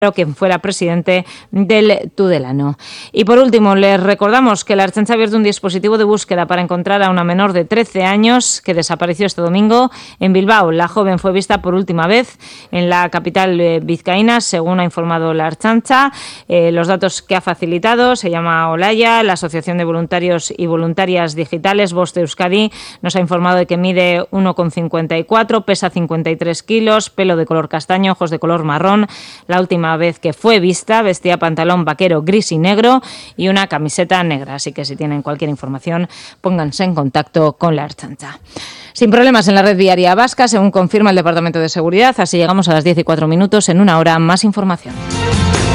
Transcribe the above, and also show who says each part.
Speaker 1: quien fuera presidente del Tudelano. Y por último, les recordamos que la Ertzaintza ha abierto un dispositivo de búsqueda para encontrar a una menor de 13 años que desapareció este domingo en Bilbao. La joven fue vista por última vez en la capital vizcaína, según ha informado la Ertzaintza. Los datos que ha facilitado: se llama Olaya. La Asociación de Voluntarios y Voluntarias Digitales, Voz de Euskadi, nos ha informado de que mide 1,54, pesa 53 kilos, pelo de color castaño, ojos de color marrón. La última vez que fue vista vestía pantalón vaquero gris y negro y una camiseta negra. Así que si tienen cualquier información, pónganse en contacto con la Ertzaintza. Sin problemas en la red viaria vasca, según confirma el Departamento de Seguridad. Así llegamos a las 10:04. En una hora, más información.